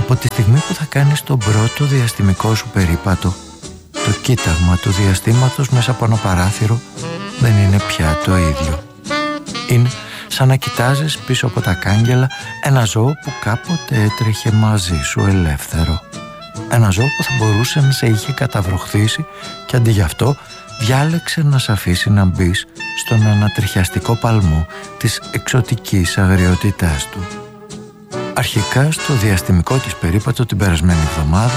Από τη στιγμή που θα κάνεις τον πρώτο διαστημικό σου περίπατο, το κοίταγμα του διαστήματος μέσα από ένα παράθυρο δεν είναι πια το ίδιο. Είναι σαν να κοιτάζεις πίσω από τα κάγκελα ένα ζώο που κάποτε έτρεχε μαζί σου ελεύθερο. Ένα ζώο που θα μπορούσε να σε είχε καταβροχθήσει και αντί γι' αυτό διάλεξε να σε αφήσει να μπεις στον ανατριχιαστικό παλμό της εξωτικής αγριότητάς του. Αρχικά στο διαστημικό της περίπατο την περασμένη εβδομάδα